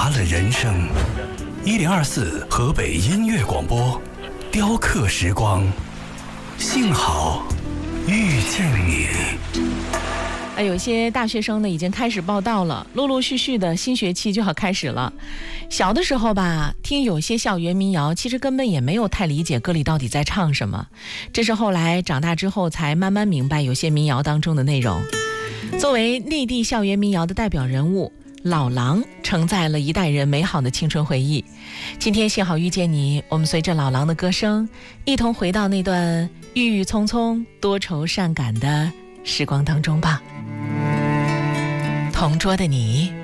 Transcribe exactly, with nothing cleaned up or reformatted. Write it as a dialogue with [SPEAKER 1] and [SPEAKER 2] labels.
[SPEAKER 1] 达了人生。一零二四河北音乐广播，雕刻时光，幸好遇见你。
[SPEAKER 2] 啊，有些大学生呢已经开始报到了，陆陆续续的新学期就要开始了。小的时候吧，听有些校园民谣，其实根本也没有太理解歌里到底在唱什么。这是后来长大之后才慢慢明白有些民谣当中的内容。作为内地校园民谣的代表人物，老狼承载了一代人美好的青春回忆。今天幸好遇见你，我们随着老狼的歌声，一同回到那段郁郁葱葱、多愁善感的时光当中吧。同桌的你。